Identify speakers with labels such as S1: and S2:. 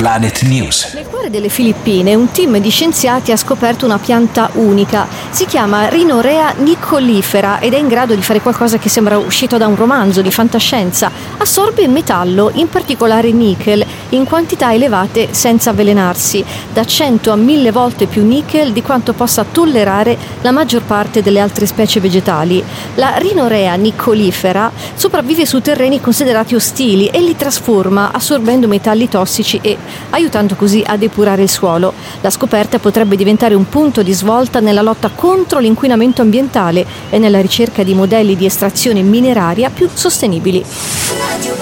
S1: Planet News.
S2: Nel cuore delle Filippine un team di scienziati ha scoperto una pianta unica. Si chiama Rhinorrhea nicolifera ed è in grado di fare qualcosa che sembra uscito da un romanzo di fantascienza. Assorbe metallo, in particolare nickel, in quantità elevate senza avvelenarsi, da 100 a 1000 volte più nickel di quanto possa tollerare la maggior parte delle altre specie vegetali. La Rhinorrhea nicolifera sopravvive su terreni considerati ostili e li trasforma assorbendo metalli tossici e aiutando così a depurare il suolo. La scoperta potrebbe diventare un punto di svolta nella lotta contro l'inquinamento ambientale e nella ricerca di modelli di estrazione mineraria più sostenibili.